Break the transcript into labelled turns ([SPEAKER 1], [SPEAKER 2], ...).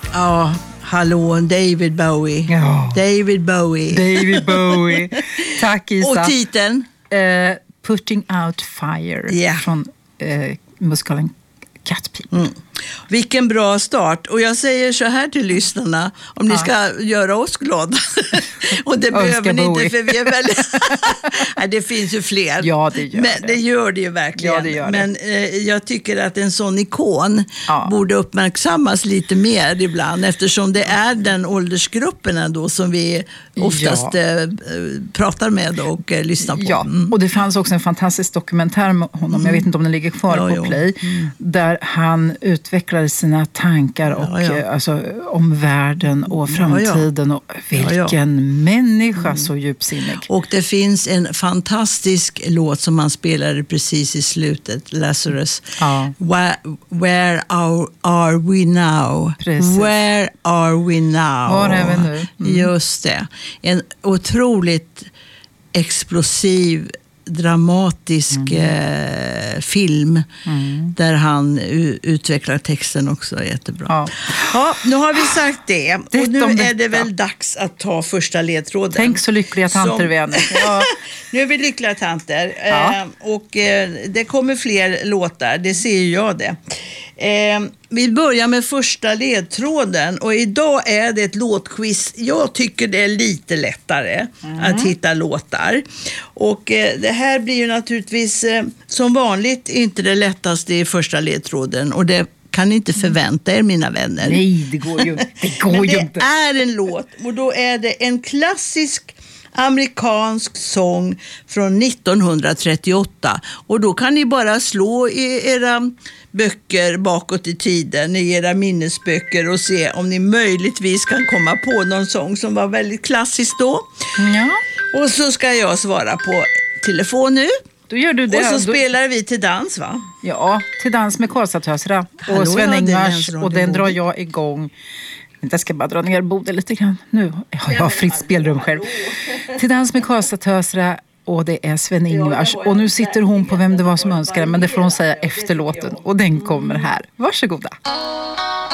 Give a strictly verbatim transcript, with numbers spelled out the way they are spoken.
[SPEAKER 1] Ja, hallå, David Bowie.
[SPEAKER 2] Ja.
[SPEAKER 1] David Bowie.
[SPEAKER 2] David Bowie. Tack, Isa.
[SPEAKER 1] Och titeln?
[SPEAKER 2] Uh, Putting Out Fire
[SPEAKER 1] yeah.
[SPEAKER 2] från uh, musikalen Cat People.
[SPEAKER 1] Mm. Vilken bra start. Och jag säger så här till lyssnarna, om ja. ni ska göra oss glada. Och det behöver ni inte, för vi är väldigt... Nej, det finns ju fler.
[SPEAKER 2] Ja, det gör
[SPEAKER 1] Men,
[SPEAKER 2] det.
[SPEAKER 1] Det gör det ju verkligen.
[SPEAKER 2] Ja, det gör det.
[SPEAKER 1] Men eh, jag tycker att en sån ikon ja. borde uppmärksammas lite mer ibland, eftersom det är den åldersgruppen ändå som vi oftast ja. eh, pratar med och eh, lyssnar på.
[SPEAKER 2] Ja,
[SPEAKER 1] mm.
[SPEAKER 2] och det fanns också en fantastisk dokumentär med honom, mm. jag vet inte om den ligger kvar ja, på jo. Play, mm. där han utvecklade sina tankar och, ja, ja. Alltså, om världen och framtiden och vilken ja, ja. människa mm. så djupsinnig.
[SPEAKER 1] Och det finns en fantastisk låt som han spelade precis i slutet, Lazarus.
[SPEAKER 2] Ja.
[SPEAKER 1] Where, where are, are we now?
[SPEAKER 2] Precis.
[SPEAKER 1] Where are we now?
[SPEAKER 2] Var är vi nu?
[SPEAKER 1] Mm. Just det. En otroligt explosiv, dramatisk mm. eh, film mm. där han u- utvecklar texten också jättebra. Ja. Ja, nu har vi sagt det.
[SPEAKER 2] det
[SPEAKER 1] och nu är
[SPEAKER 2] detta.
[SPEAKER 1] det väl dags att ta första ledtråden.
[SPEAKER 2] Tänk så lyckliga tanter Som... vi är nu.
[SPEAKER 1] Ja, nu är vi lyckliga tanter. Ja. Eh, och eh, det kommer fler låtar, det ser jag det. Eh, vi börjar med första ledtråden och idag är det ett låtquiz. Jag tycker det är lite lättare mm. att hitta låtar. Och eh, det här blir ju naturligtvis eh, som vanligt inte det lättaste i första ledtråden, och det kan ni inte förvänta er, mina vänner.
[SPEAKER 2] Nej, det går ju, det går
[SPEAKER 1] Men
[SPEAKER 2] ju
[SPEAKER 1] det
[SPEAKER 2] inte.
[SPEAKER 1] är en låt, och då är det en klassisk amerikansk sång från nittonhundratrettioåtta, och då kan ni bara slå i era böcker bakåt i tiden, i era minnesböcker, och se om ni möjligtvis kan komma på någon sång som var väldigt klassisk då.
[SPEAKER 2] Ja.
[SPEAKER 1] Och så ska jag svara på telefon nu.
[SPEAKER 2] Då gör du det.
[SPEAKER 1] Och så
[SPEAKER 2] då...
[SPEAKER 1] spelar vi till dans, va?
[SPEAKER 2] Ja, till dans med Karlstadtösra och Sven-Ingvars, och den drar jag igång. Jag ska bara dra ner bordet lite grann. Nu har jag fritt spelrum själv. Till dans med Karlstadtösra, och det är Sven-Ingvars. Och nu sitter hon på Vem det var som önskade, men det får hon säga efter låten. Och den kommer här. Varsågoda.